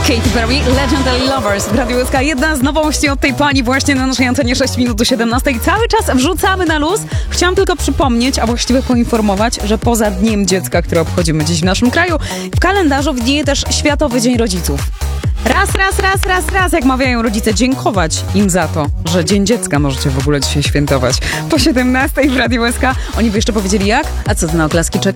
Katy Perry, Legendary Lovers w Radiu SK. Jedna z nowości od tej pani właśnie na naszej antenie 6 minut do 17. Cały czas wrzucamy na luz. Chciałam tylko przypomnieć, a właściwie poinformować, że poza Dniem Dziecka, który obchodzimy dziś w naszym kraju, w kalendarzu widnieje też Światowy Dzień Rodziców. Raz, jak mawiają rodzice, dziękować im za to, że Dzień Dziecka możecie w ogóle dzisiaj świętować. Po 17 w Radiu SK. Oni by jeszcze powiedzieli jak? A co ty na oklaski czekasz?